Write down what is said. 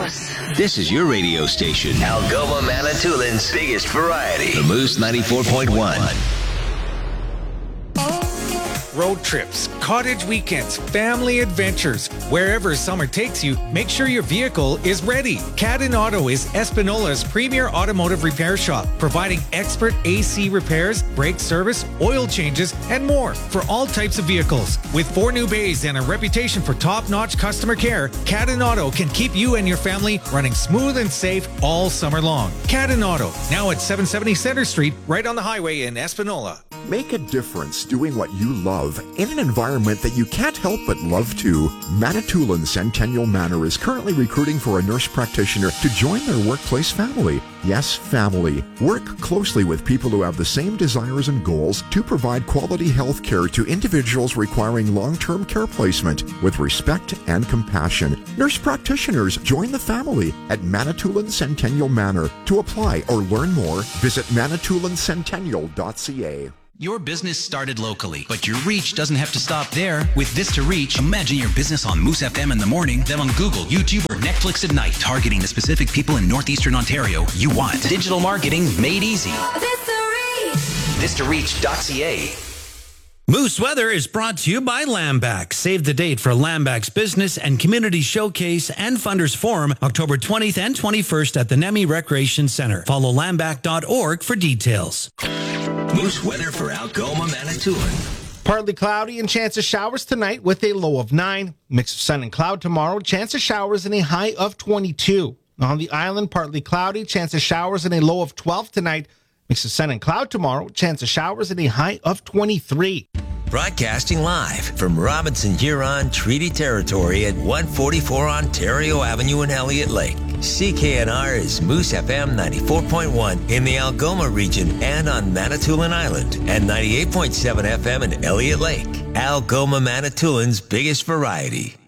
This is your radio station. Algoma Manitoulин's biggest variety. The Moose 94.1. Road trips, cottage weekends, family adventures. Wherever summer takes you, make sure your vehicle is ready. Cadden Auto is Espinola's premier automotive repair shop, providing expert AC repairs, brake service, oil changes, and more for all types of vehicles. With 4 new bays and a reputation for top-notch customer care, Cadden Auto can keep you and your family running smooth and safe all summer long. Cadden Auto, now at 770 Center Street, right on the highway in Espinola. Make a difference doing what you love in an environment that you can't help but love too. Manitoulin Centennial Manor is currently recruiting for a nurse practitioner to join their workplace family. Yes, family. Work closely with people who have the same desires and goals to provide quality health care to individuals requiring long-term care placement with respect and compassion. Nurse practitioners join the family at Manitoulin Centennial Manor. To apply or learn more, visit manitoulincentennial.ca. Your business started locally, but your reach doesn't have to stop there. With This to Reach, imagine your business on Moose FM in the morning, then on Google, YouTube, or Netflix at night, targeting the specific people in Northeastern Ontario you want. Digital marketing made easy. ThisToReach.ca. Moose Weather is brought to you by Lamback. Save the date for Lamback's Business and Community Showcase and Funders Forum, October 20th and 21st at the Nemi Recreation Center. Follow lamback.org for details. Moose weather for Algoma, Manitoulin. Partly cloudy and chance of showers tonight with a low of 9. Mix of sun and cloud tomorrow. Chance of showers and a high of 22. On the island, partly cloudy. Chance of showers and a low of 12 tonight. Mix of sun and cloud tomorrow. Chance of showers and a high of 23. Broadcasting live from Robinson Huron Treaty Territory at 144 Ontario Avenue in Elliott Lake. CKNR is Moose FM 94.1 in the Algoma region and on Manitoulin Island, and 98.7 FM in Elliott Lake. Algoma Manitoulin's biggest variety.